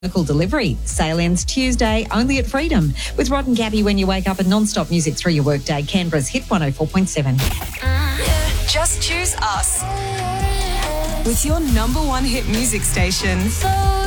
Local delivery. Sale ends Tuesday, only at Freedom. With Rod and Gabby when you wake up and non-stop music through your workday. Canberra's Hit 104.7. Just choose us. With your number one hit music station.